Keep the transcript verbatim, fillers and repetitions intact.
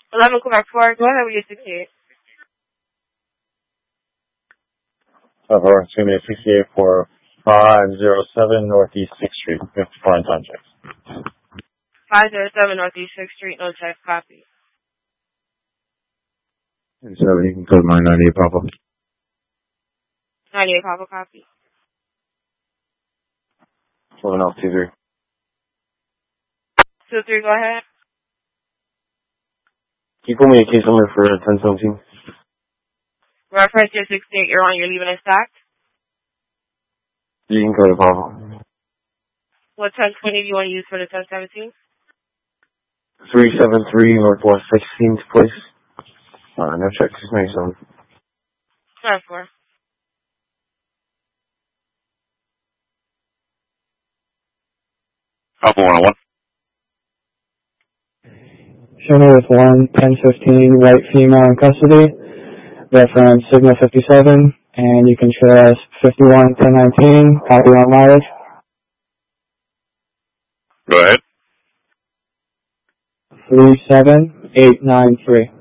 eleven Quebec four, go ahead with your sixty-eight. Over, it's going to be sixty-eight for five oh seven Northeast sixth Street, fifty-four on time checks. five oh seven Northeast sixth Street, no check, copy. And so you can code my ninety-eight Papa. ninety-eight Papa, copy. One off two three. two three, go ahead. Can you call me a case number for ten seventeen? Reference your sixty-eight, you're on, you're leaving it stacked. You can code it, Papa. What ten twenty do you want to use for the ten seventeen? three seven three Northwest sixteenth place. Uh, no check, six ninety-seven. Five four. Papa one oh one. Show me with one, ten fifteen, white female in custody. Reference signal fifty-seven, and you can share us fifty-one, ten nineteen, copy on mileage. Go ahead. three seven eight nine three.